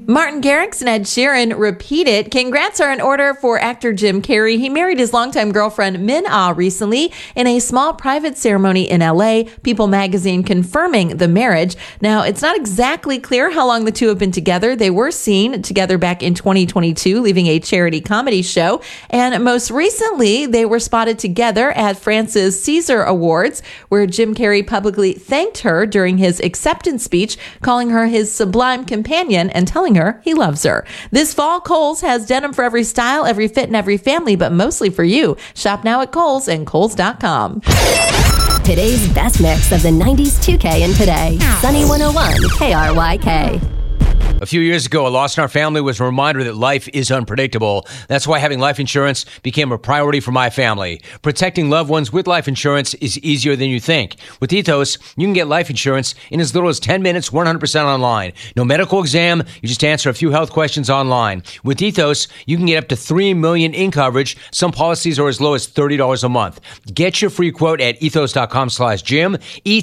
Martin Garrix and Ed Sheeran repeat it. Congrats are in order for actor Jim Carrey. He married his longtime girlfriend Min Ah recently in a small private ceremony in LA. People magazine confirming the marriage. Now, it's not exactly clear how long the two have been together. They were seen together back in 2022, leaving a charity comedy show. And most recently, they were spotted together at France's César Awards, where Jim Carrey publicly thanked her during his acceptance speech, calling her his sublime companion and telling her he loves her. This fall, Kohl's has denim for every style, every fit, and every family, but mostly for you. Shop now at Kohl's and Kohl's.com. Today's best mix of the 90s, 2K, and today. Sunny 101, KRYK. A few years ago, a loss in our family was a reminder that life is unpredictable. That's why having life insurance became a priority for my family. Protecting loved ones with life insurance is easier than you think. With Ethos, you can get life insurance in as little as 10 minutes, 100% online. No medical exam, you just answer a few health questions online. With Ethos, you can get up to $3 million in coverage. Some policies are as low as $30 a month. Get your free quote at ethos.com/Jim,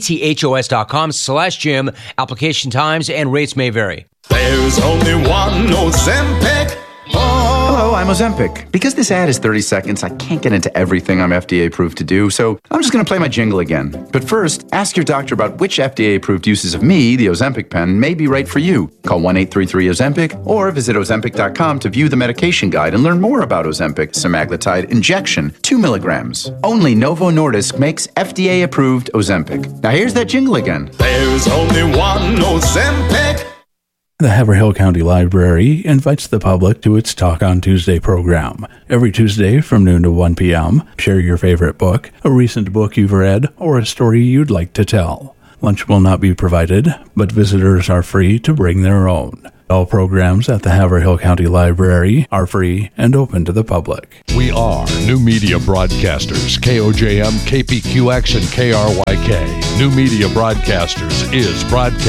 ethos.com/Jim. Application times and rates may vary. There's only one Ozempic. Hello, I'm Ozempic. Because this ad is 30 seconds, I can't get into everything I'm FDA approved to do, so I'm just going to play my jingle again. But first, ask your doctor about which FDA approved uses of me, the Ozempic pen, may be right for you. Call 1-833-OZEMPIC or visit Ozempic.com to view the medication guide and learn more about Ozempic semaglutide injection, 2 milligrams. Only Novo Nordisk makes FDA approved Ozempic. Now here's that jingle again. There's only one Ozempic. The Haverhill County Library invites the public to its Talk on Tuesday program. Every Tuesday from noon to 1 p.m., share your favorite book, a recent book you've read, or a story you'd like to tell. Lunch will not be provided, but visitors are free to bring their own. All programs at the Haverhill County Library are free and open to the public. We are New Media Broadcasters, KOJM, KPQX, and KRYK. New Media Broadcasters is broadcast